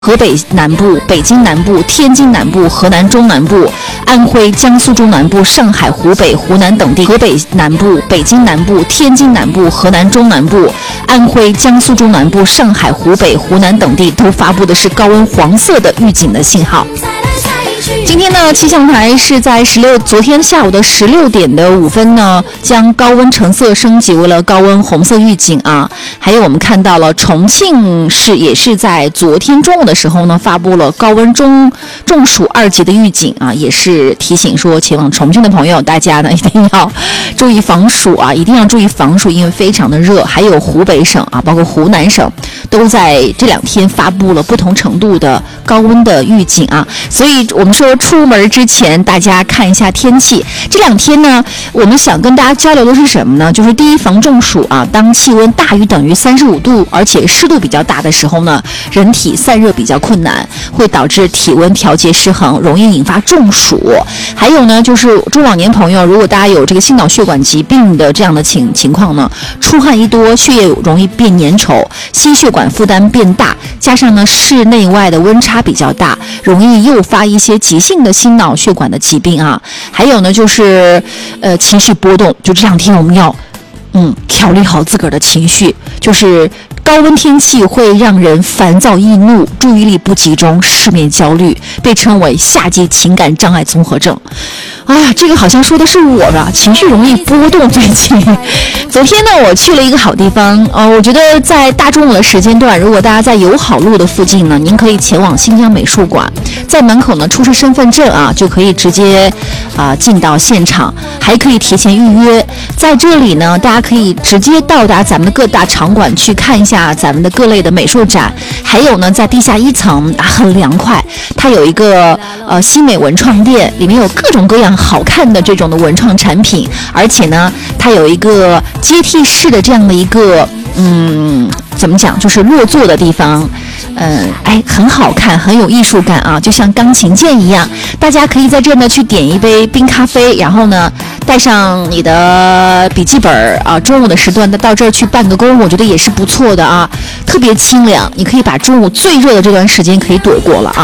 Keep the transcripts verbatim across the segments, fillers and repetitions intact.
河北南部、北京南部、天津南部、河南中南部、安徽、江苏中南部、上海、湖北、湖南等地；河北南部、北京南部、天津南部、河南中南部、安徽、江苏中南部、上海、湖北、湖南等地都发布的是高温黄色的预警的信号。今天呢，气象台是在十六昨天下午的十六点的五分呢，将高温橙色升级为了高温红色预警啊。还有我们看到了重庆市也是在昨天中午的时候呢，发布了高温中中暑二级的预警啊，也是提醒说前往重庆的朋友，大家呢一定要注意防暑啊，一定要注意防暑，因为非常的热。还有湖北省啊，包括湖南省都在这两天发布了不同程度的高温的预警啊，所以我们说出门之前大家看一下天气。这两天呢，我们想跟大家交流的是什么呢？就是第一，防中暑啊。当气温大于等于三十五度，而且湿度比较大的时候呢，人体散热比较困难，会导致体温调节失衡，容易引发中暑。还有呢，就是中老年朋友，如果大家有这个心脑血管疾病的这样的情情况呢，出汗一多，血液容易变粘稠，心血管负担变大，加上呢室内外的温差比较大，容易诱发一些急性的心脑血管的疾病啊。还有呢，就是呃情绪波动，就这两天我们要嗯调理好自个儿的情绪，就是高温天气会让人烦躁易怒、注意力不集中、失眠焦虑，被称为夏季情感障碍综合症。哎呀，这个好像说的是我吧，情绪容易波动。最近，昨天呢，我去了一个好地方，呃，我觉得在大中午的时间段，如果大家在友好路的附近呢，您可以前往新疆美术馆，在门口呢出示身份证啊，就可以直接啊、呃、进到现场，还可以提前预约。在这里呢，大家可以直接到达咱们的各大场馆去看一下咱们的各类的美术展。还有呢，在地下一层啊很凉快，它有一个呃新美文创店，里面有各种各样好看的这种的文创产品，而且呢，它有一个阶梯式的这样的一个嗯，怎么讲，就是落座的地方，嗯，哎，很好看，很有艺术感啊，就像钢琴键一样。大家可以在这呢去点一杯冰咖啡，然后呢带上你的笔记本啊，中午的时段到这儿去办个工，我觉得也是不错的啊，特别清凉，你可以把中午最热的这段时间可以躲过了啊。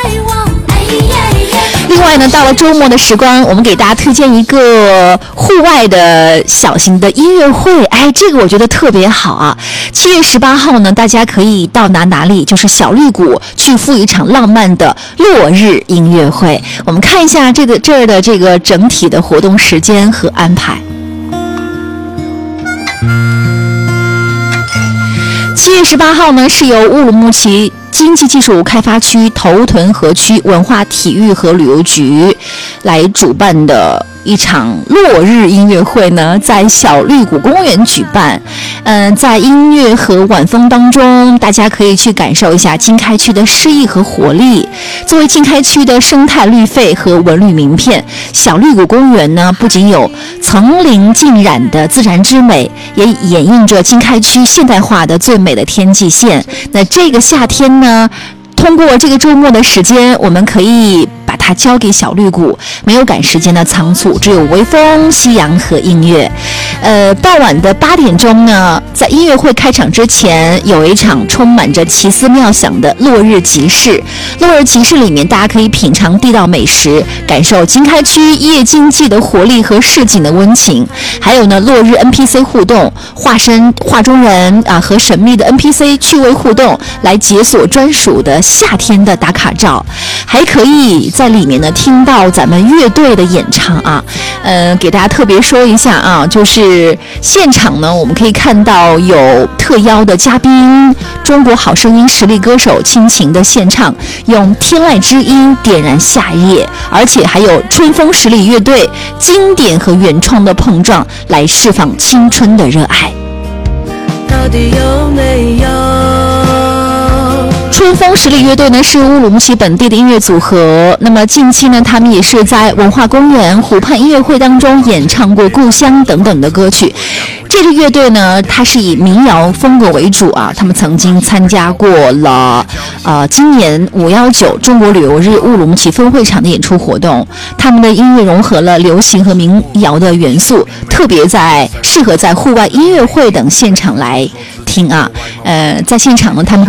另外呢，到了周末的时光，我们给大家推荐一个户外的小型的音乐会。哎，这个我觉得特别好啊！七月十八号呢，大家可以到达哪里？就是小绿谷去赴一场浪漫的落日音乐会。我们看一下这个这儿的这个整体的活动时间和安排。七月十八号呢，是由乌鲁木齐经济技术开发区头屯河区文化体育和旅游局来主办的一场落日音乐会呢，在小绿谷公园举办。嗯、呃，在音乐和晚风当中，大家可以去感受一下经开区的诗意和活力。作为经开区的生态绿肺和文旅名片，小绿谷公园呢，不仅有层林尽染的自然之美，也掩映着经开区现代化的最美的天际线。那这个夏天呢，通过这个周末的时间，我们可以把它交给小绿谷，没有赶时间的仓促，只有微风、夕阳和音乐。呃，傍晚的八点钟呢，在音乐会开场之前，有一场充满着奇思妙想的落日集市。落日集市里面，大家可以品尝地道美食，感受经开区夜经济的活力和市井的温情。还有呢，落日 N P C 互动，化身画中人啊和神秘的 N P C 趣味互动，来解锁专属的夏天的打卡照。还可以在里面呢听到咱们乐队的演唱啊，呃，给大家特别说一下啊，就是现场呢，我们可以看到有特邀的嘉宾，中国好声音实力歌手倾情的献唱，用天籁之音点燃夏夜，而且还有春风十里乐队经典和原创的碰撞，来释放青春的热爱。到底有没有？春风十里乐队呢是乌鲁木齐本地的音乐组合，那么近期呢他们也是在文化公园、湖畔音乐会当中演唱过《故乡》等等的歌曲。这支乐队呢，它是以民谣风格为主啊，他们曾经参加过了呃今年五一九中国旅游日乌鲁木齐分会场的演出活动。他们的音乐融合了流行和民谣的元素，特别在适合在户外音乐会等现场来听啊。呃，在现场呢，他们